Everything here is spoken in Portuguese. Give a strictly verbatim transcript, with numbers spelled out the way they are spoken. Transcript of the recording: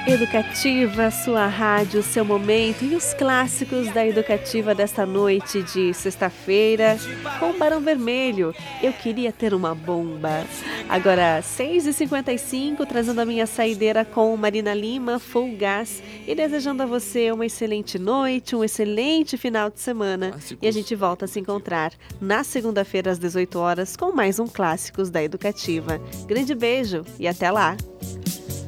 Educativa, sua rádio, seu momento e os clássicos da Educativa desta noite de sexta-feira com Barão Vermelho. Eu queria ter uma bomba. Agora, seis e cinquenta e cinco, trazendo a minha saideira com Marina Lima, Full Gas, e desejando a você uma excelente noite, um excelente final de semana. E a gente volta a se encontrar na segunda-feira às dezoito horas com mais um Clássicos da Educativa. Grande beijo e até lá!